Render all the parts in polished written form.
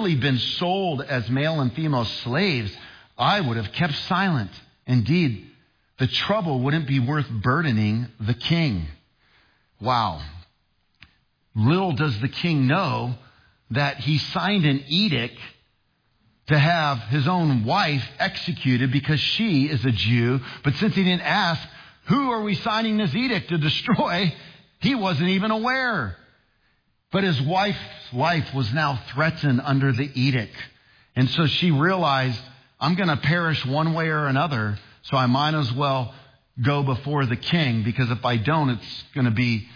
really been sold as male and female slaves, I would have kept silent. Indeed, the trouble wouldn't be worth burdening the king. Wow. Little does the king know that he signed an edict to have his own wife executed because she is a Jew. But since he didn't ask, who are we signing this edict to destroy? He wasn't even aware. But his wife's life was now threatened under the edict. And so she realized, I'm going to perish one way or another, so I might as well go before the king, because if I don't, it's going to be,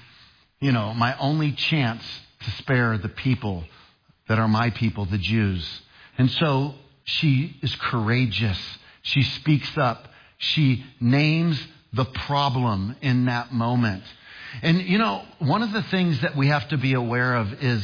my only chance to spare the people that are my people, the Jews. And so she is courageous. She speaks up. She names the problem in that moment. And, one of the things that we have to be aware of is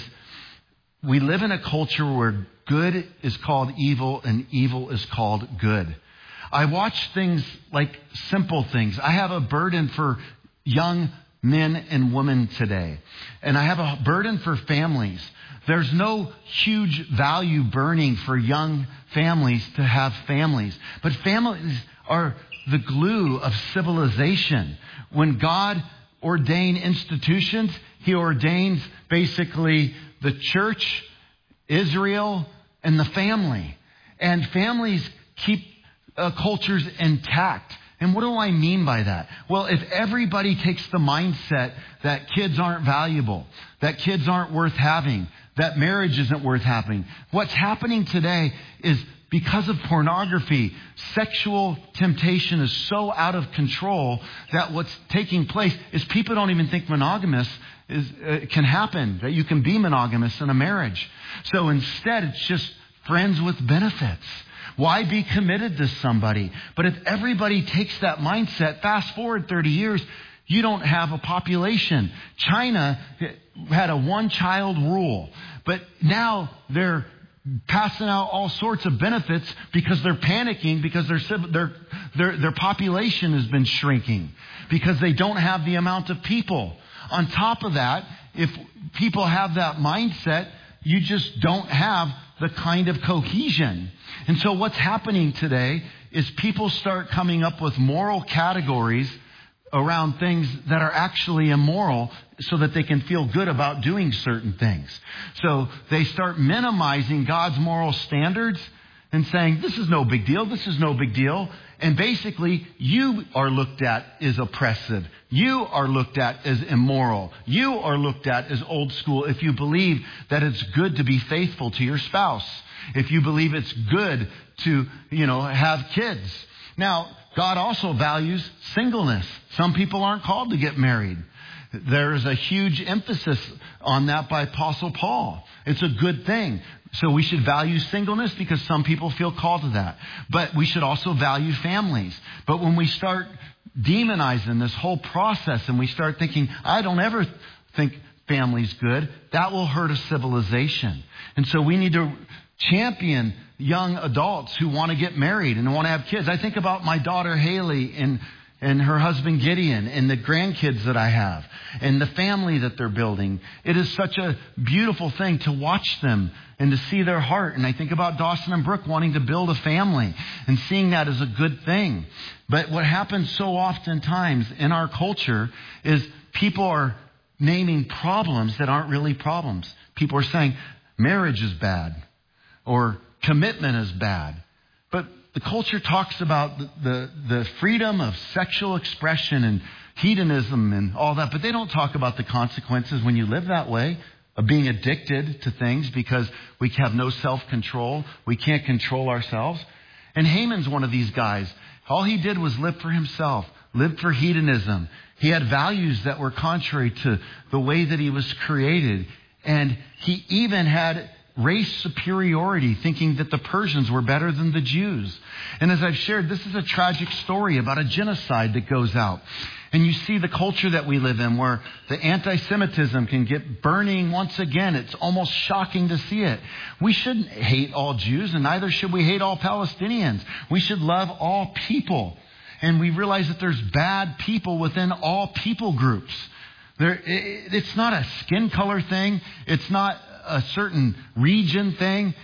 we live in a culture where good is called evil and evil is called good. I watch things like simple things. I have a burden for young men and women today. And I have a burden for families. There's no huge value burning for young families to have families. But families are the glue of civilization. When God ordained institutions, He ordains basically the church, Israel, and the family. And families keep cultures intact. And what do I mean by that? Well, if everybody takes the mindset that kids aren't valuable, that kids aren't worth having, that marriage isn't worth having, what's happening today is because of pornography, sexual temptation is so out of control that what's taking place is people don't even think monogamous can happen, that you can be monogamous in a marriage. So instead, it's just friends with benefits. Why be committed to somebody? But if everybody takes that mindset, fast forward 30 years, you don't have a population. China had a one-child rule, but now they're passing out all sorts of benefits because they're panicking because their population has been shrinking because they don't have the amount of people. On top of that, if people have that mindset, you just don't have the kind of cohesion. And so what's happening today is people start coming up with moral categories around things that are actually immoral so that they can feel good about doing certain things. So they start minimizing God's moral standards and saying, this is no big deal, this is no big deal. And basically, you are looked at as oppressive. You are looked at as immoral. You are looked at as old school if you believe that it's good to be faithful to your spouse. If you believe it's good to, have kids. Now, God also values singleness. Some people aren't called to get married. There is a huge emphasis on that by Apostle Paul. It's a good thing. So we should value singleness because some people feel called to that. But we should also value families. But when we start demonizing this whole process and we start thinking, I don't ever think family's good, that will hurt a civilization. And so we need to champion young adults who want to get married and want to have kids. I think about my daughter Haley and her husband Gideon and the grandkids that I have and the family that they're building. It is such a beautiful thing to watch them and to see their heart. And I think about Dawson and Brooke wanting to build a family and seeing that as a good thing. But what happens so oftentimes in our culture is people are naming problems that aren't really problems. People are saying marriage is bad or commitment is bad. But the culture talks about the freedom of sexual expression and hedonism and all that, but they don't talk about the consequences when you live that way of being addicted to things because we have no self-control. We can't control ourselves. And Haman's one of these guys. All he did was live for himself, live for hedonism. He had values that were contrary to the way that he was created. And he even had race superiority, thinking that the Persians were better than the Jews. And as I've shared, this is a tragic story about a genocide that goes out. And you see the culture that we live in where the anti-Semitism can get burning once again. It's almost shocking to see it. We shouldn't hate all Jews, and neither should we hate all Palestinians. We should love all people. And we realize that there's bad people within all people groups. It's not a skin color thing. It's not a certain region thing.